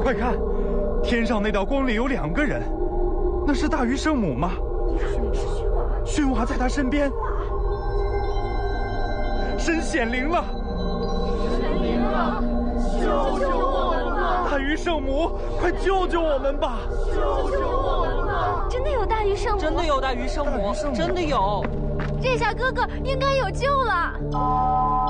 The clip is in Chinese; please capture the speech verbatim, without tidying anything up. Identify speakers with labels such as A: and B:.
A: 快看，天上那道光里有两个人，那是大鱼圣母吗？驯娃在他身边，神显灵了！
B: 显灵了！救救我们吧！
A: 大鱼圣母，快救救我们吧！
B: 救救我们吧！
C: 真的有大鱼圣母！
D: 真的有大鱼圣母！真的有！
C: 这下哥哥应该有救了。